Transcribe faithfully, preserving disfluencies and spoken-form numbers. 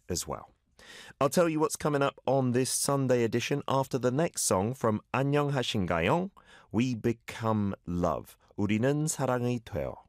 as well. I'll tell you what's coming up on this Sunday edition after the next song from 안녕하신가요? We Become Love. 우리는 사랑이 돼요.